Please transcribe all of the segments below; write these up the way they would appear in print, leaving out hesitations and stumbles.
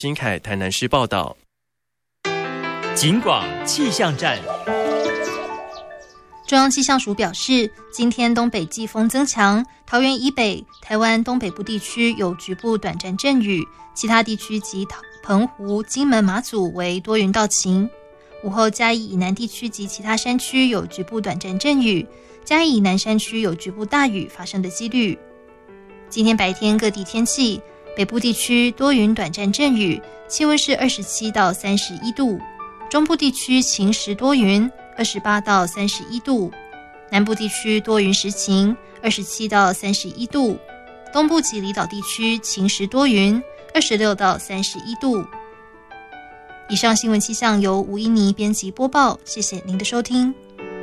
金凯台南市报道。 警广气象站。 中央气象署表示，今天东北季风增强，桃园以北、台湾东北部地区有局部短暂阵雨，其他地区及澎湖、金门、马祖为多云到晴。午后嘉义以南地区及其他山区有局部短暂阵雨，嘉义以南山区有局部大雨发生的几率。今天白天各地天气，北部地区多云短暂阵雨，气温是27到31度；中部地区晴时多云，28到31度；南部地区多云时晴，27到31度；东部及离岛地区晴时多云，26到31度。以上新闻气象由吴依妮编辑播报，谢谢您的收听。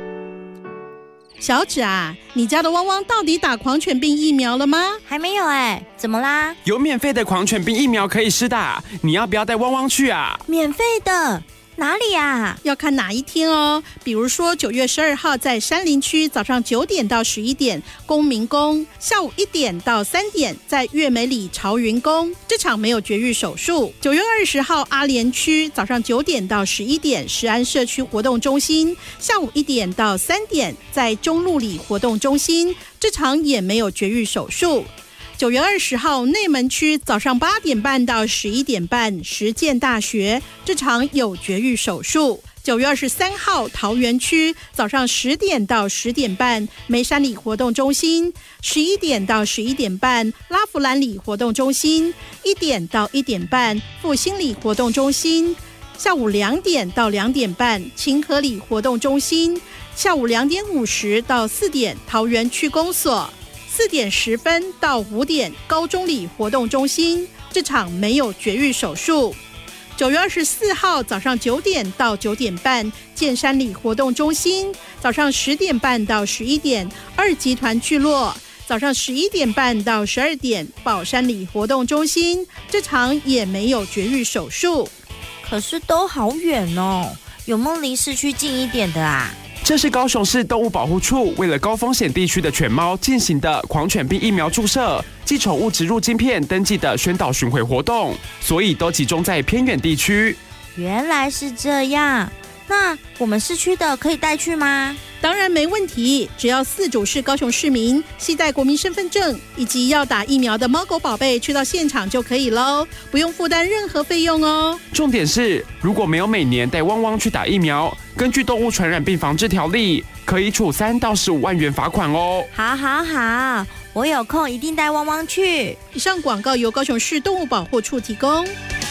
小芷啊，你家的汪汪到底打狂犬病疫苗了吗？ 还没有怎么啦？ 有免费的狂犬病疫苗可以施打，你要不要带汪汪去啊？ 免费的？哪里啊？ 要看哪一天哦。比如说9月12号在山林区早上9点到11点公民宫，下午1点到3点在月美里朝云宫，这场没有绝育手术。9月20号阿莲区早上9点到11点石安社区活动中心，下午1点到3点在中路里活动中心，这场也没有绝育手术。9月20号内门区早上8点半到11点半实践大学，这场有绝育手术。9月23号桃园区早上10点到10点半梅山里活动中心，11点到11点半拉弗兰里活动中心，1点到1点半复兴里活动中心，下午2点到2点半清河里活动中心，下午2点50到4点桃园区公所，4点10分到5点高中里活动中心，这场没有绝育手术。9月24号早上9点到9点半剑山里活动中心，早上10点半到11点二集团聚落，早上11点半到12点宝山里活动中心，这场也没有绝育手术。 可是都好远哦，有没有离市区近一点的啊？ 这是高雄市动物保护处为了高风险地区的犬猫进行的狂犬病疫苗注射及宠物植入晶片登记的宣导巡回活动，所以都集中在偏远地区。 原来是这样，那我们市区的可以带去吗？ 当然没问题，只要饲主是高雄市民，携带国民身份证以及要打疫苗的猫狗宝贝去到现场就可以咯，不用负担任何费用哦。 重点是，如果没有每年带汪汪去打疫苗，根据动物传染病防治条例，可以处3到15万元罚款哦。 好，我有空一定带汪汪去。 以上广告由高雄市动物保护处提供。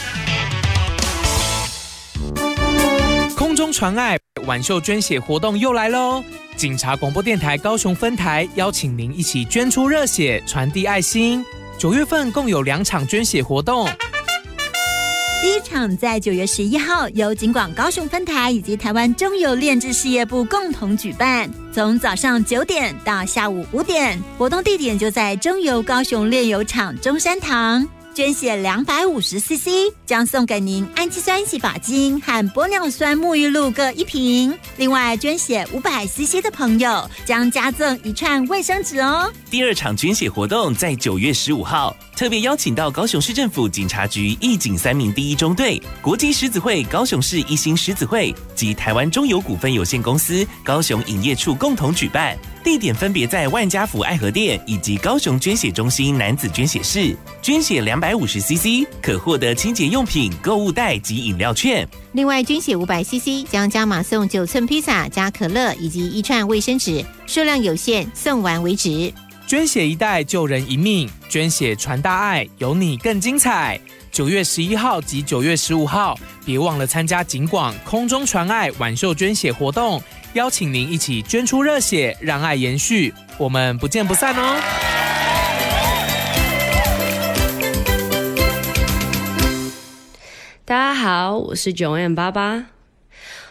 空中传爱晚秀捐血活动又来喽！警察广播电台高雄分台邀请您一起捐出热血，传递爱心。9月份共有2场捐血活动。 第一场在9月11号，由警广高雄分台以及台湾中油炼制事业部共同举办，从早上9点到下午5点，活动地点就在中油高雄炼油厂中山堂。捐血250cc， 将送给您氨基酸洗发精和玻尿酸沐浴露各1瓶。另外，捐血500cc 的朋友将加赠1串卫生纸哦。 第2场捐血活动在9月15号，特别邀请到高雄市政府警察局义警3名第1中队、国际狮子会高雄市一心狮子会及台湾中油股份有限公司高雄营业处共同举办。地点分别在万家福爱河店以及高雄捐血中心男子捐血室，捐血250cc 可获得清洁用品、购物袋及饮料券。 另外，捐血500cc 将加码送9寸披萨加可乐以及1串卫生纸，数量有限，送完为止。 捐血一袋救人一命，捐血传大爱，有你更精彩。9月11号及9月15号，别忘了参加警广空中传爱晚秀捐血活动，邀请您一起捐出热血，让爱延续。我们不见不散哦！ 大家好，我是9M88。